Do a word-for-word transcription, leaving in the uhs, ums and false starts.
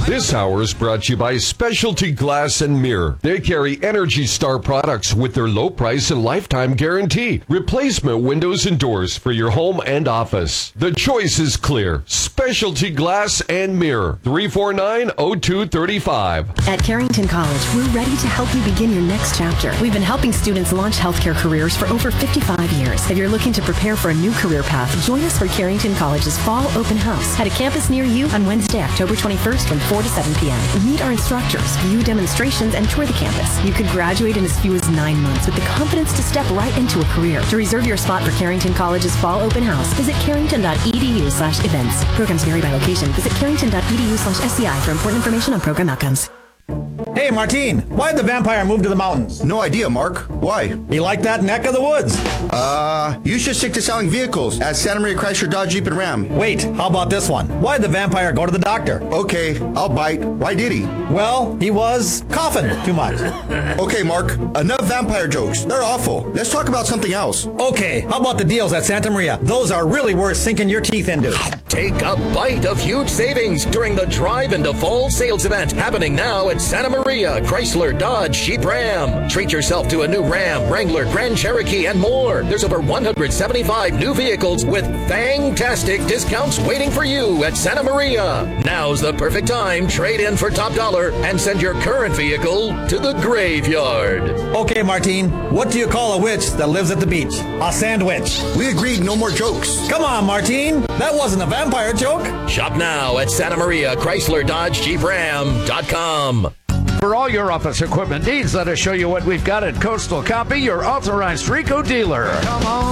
This hour is brought to you by Specialty Glass and Mirror. They carry Energy Star products with their low price and lifetime guarantee. Replacement windows and doors for your home and office. The choice is clear. Specialty Glass and Mirror. three four nine, oh two three five. At Carrington College, we're ready to help you begin your next chapter. We've been helping students launch healthcare careers for over fifty-five years. If you're looking to prepare for a new career path, join us for Carrington College's Fall Open House at a campus near you on Wednesday, October twenty-first from four to seven p.m. Meet our instructors, view demonstrations, and tour the campus. You could graduate in as few as nine months with the confidence to step right into a career. To reserve your spot for Carrington College's Fall Open House, visit carrington.edu slash events. Programs vary by location. Visit carrington.edu slash SCI for important information on program outcomes. Hey, Martine, why'd the vampire move to the mountains? No idea, Mark. Why? He liked that neck of the woods. Uh, you should stick to selling vehicles at Santa Maria Chrysler Dodge Jeep and Ram. Wait, how about this one? Why'd the vampire go to the doctor? Okay, I'll bite. Why did he? Well, he was coughing too much. Okay, Mark, enough vampire jokes. They're awful. Let's talk about something else. Okay, how about the deals at Santa Maria? Those are really worth sinking your teeth into. Take a bite of huge savings during the Drive into Fall sales event happening now at Santa Maria Chrysler Dodge Jeep Ram. Treat yourself to a new Ram, Wrangler, Grand Cherokee, and more. There's over one hundred seventy-five new vehicles with fantastic discounts waiting for you at Santa Maria. Now's the perfect time. Trade in for top dollar and send your current vehicle to the graveyard. Okay, Martine, what do you call a witch that lives at the beach? A sandwich. We agreed, no more jokes. Come on, Martine. That wasn't a vampire joke. Shop now at Santa Maria Chrysler Dodge Jeep Ram dot com. For all your office equipment needs, let us show you what we've got at Coastal Copy, your authorized Rico dealer. Come on.